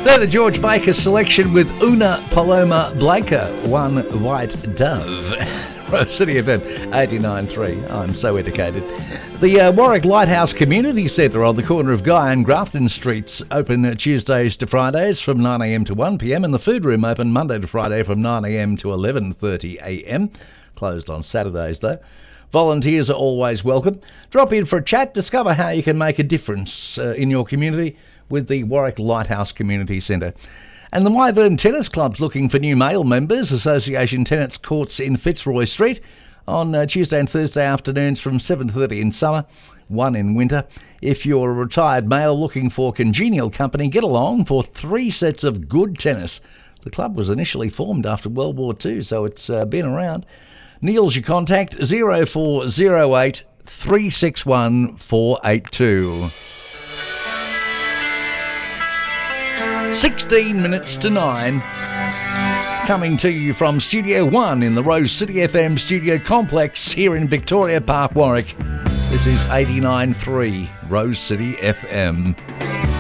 They're the George Baker selection with Una Paloma Blanca, One White Dove. Rose City FM 89.3. I'm so educated. The Warwick Lighthouse Community Centre on the corner of Guy and Grafton Streets open Tuesdays to Fridays from 9am to 1pm, and the food room open Monday to Friday from 9am to 11:30am. Closed on Saturdays though. Volunteers are always welcome. Drop in for a chat, discover how you can make a difference in your community with the Warwick Lighthouse Community Centre. And the Wyvern Tennis Club's looking for new male members. Association Tennis Courts in Fitzroy Street on Tuesday and Thursday afternoons from 7:30 in summer, 1 in winter. If you're a retired male looking for congenial company, get along for 3 sets of good tennis. The club was initially formed after World War II, so it's been around. Neil's your contact, 0408 361 482. 16 minutes to 9. Coming to you from Studio 1 in the Rose City FM studio complex here in Victoria Park, Warwick. This is 89.3 Rose City FM.